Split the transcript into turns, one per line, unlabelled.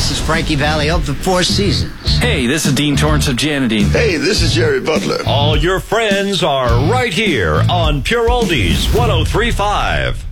this is Frankie Valli of the Four Seasons.
Hey, this is Dean Torrance of Janadine.
Hey, this is Jerry Butler.
All your friends are right here on Pure Oldies 103.5.